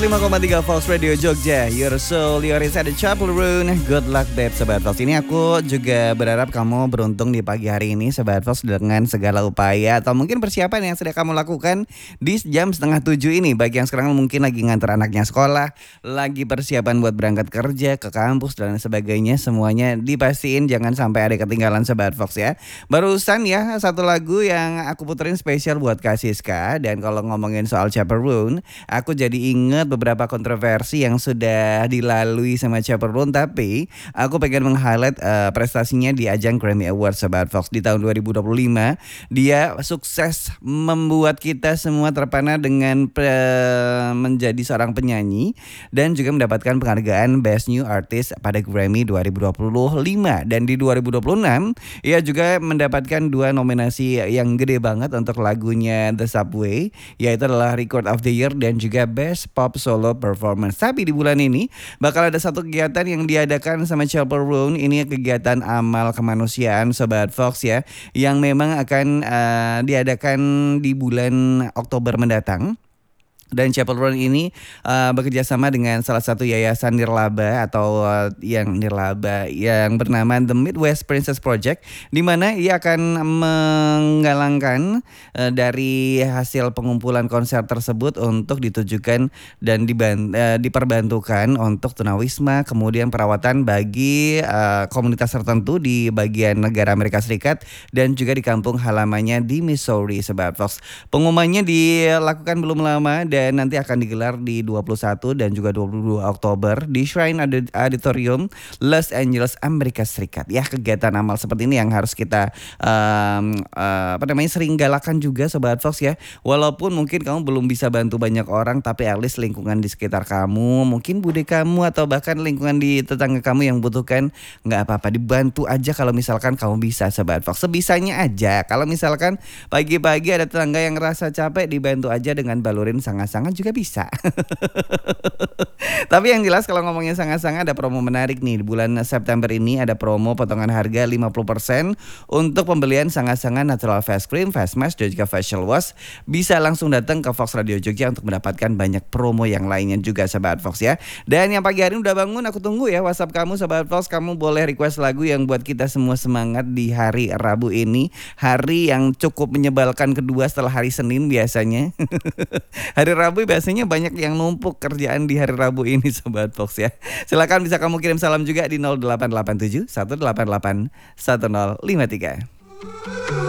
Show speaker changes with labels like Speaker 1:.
Speaker 1: 5,3 Fox Radio Jogja, Your Soul, Your Is at the Chapel Room. Good luck babe Sobat Fox. Ini aku juga berharap kamu beruntung di pagi hari ini Sobat Fox, dengan segala upaya atau mungkin persiapan yang sudah kamu lakukan di jam 6:30 ini. Bagi yang sekarang mungkin lagi ngantar anaknya sekolah, lagi persiapan buat berangkat kerja, ke kampus dan sebagainya, semuanya dipastiin jangan sampai ada ketinggalan Sobat Fox ya. Barusan ya satu lagu yang aku puterin spesial buat Kak Siska. Dan kalau ngomongin soal Chapel Room, aku jadi inget beberapa kontroversi yang sudah dilalui sama Chaperone, tapi aku pengen meng-highlight prestasinya di ajang Grammy Awards Sobat Fox di tahun 2025. Dia sukses membuat kita semua terpana dengan menjadi seorang penyanyi dan juga mendapatkan penghargaan Best New Artist pada Grammy 2025. Dan di 2026 ia juga mendapatkan 2 nominasi yang gede banget untuk lagunya The Subway, yaitu adalah Record of the Year dan juga Best Pop Solo Performance. Tapi di bulan ini bakal ada satu kegiatan yang diadakan sama Chapel Room. Ini kegiatan amal kemanusiaan Sobat Fox ya, yang memang akan diadakan di bulan Oktober mendatang. Dan Chapel Room ini bekerja sama dengan salah satu yayasan nirlaba atau yang nirlaba yang bernama The Midwest Princess Project, di mana ia akan menggalangkan dari hasil pengumpulan konser tersebut untuk ditujukan dan diperbantukan untuk tunawisma, kemudian perawatan bagi komunitas tertentu di bagian negara Amerika Serikat dan juga di kampung halamannya di Missouri Sobat Fox. Pengumumannya dilakukan belum lama dan nanti akan digelar di 21 dan juga 22 Oktober di Shrine Auditorium Los Angeles, Amerika Serikat. Ya, kegiatan amal seperti ini yang harus kita sering galakan juga Sobat Fox ya. Walaupun mungkin kamu belum bisa bantu banyak orang, tapi at least lingkungan di sekitar kamu, mungkin bude kamu atau bahkan lingkungan di tetangga kamu yang butuhkan, nggak apa-apa, dibantu aja kalau misalkan kamu bisa Sobat Fox. Sebisanya aja. Kalau misalkan pagi-pagi ada tetangga yang ngerasa capek, dibantu aja dengan balurin sangat-sangat juga bisa. Tapi yang jelas kalau ngomongin sangat-sangat, ada promo menarik nih. Di bulan September ini ada promo potongan harga 50% untuk pembelian sangat-sangat natural face cream, face mask dan juga facial wash. Bisa langsung datang ke Fox Radio Jogja untuk mendapatkan banyak promo yang lainnya juga Sobat Fox ya. Dan yang pagi hari ini udah bangun, aku tunggu ya WhatsApp kamu Sobat Fox. Kamu boleh request lagu yang buat kita semua semangat di hari Rabu ini. Hari yang cukup menyebalkan kedua setelah hari Senin biasanya. Hari Rabu biasanya banyak yang numpuk kerjaan di hari Rabu ini Sobat Fox ya. Silakan bisa kamu kirim salam juga di 0887 188 1053.